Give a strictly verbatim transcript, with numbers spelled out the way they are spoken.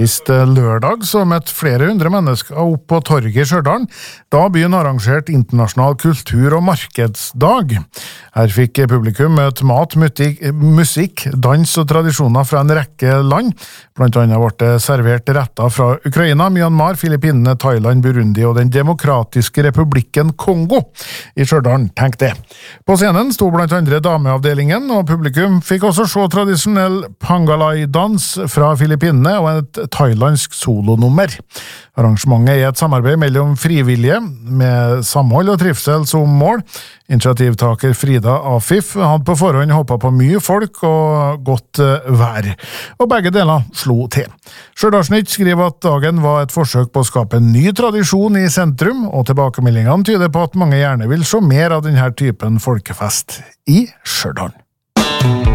Sist lørdag så møtte flere hundre mennesker opp på torget i Stjørdal, da byen arrangerte internasjonal kultur- og markedsdag. Her fikk publikum møte mat, musikk, dans og tradisjoner fra en rekke land. Blant annet ble det servert retter fra Ukraina, Myanmar, Filippinene, Thailand, Burundi og den demokratiske republikken Kongo i Stjørdal, tenk det. På scenen sto blant andre dameavdelingen, og publikum fikk også se tradisjonell Pangalai-dans fra Filippinene og et thailandsk solonummer. Arrangementet er et samarbeid mellom frivillige, med samhold og trivsel som mål. Initiativtaker Frida Afif hadde på forhånd håpet på mye folk og godt vær, og begge deler slo til. Stjørdalsnytt skriver at dagen var et forsøk på å skape en ny tradisjon i sentrum, og tilbakemeldingene tyder på at mange gjerne vil se mer av denne typen folkefest i Stjørdal.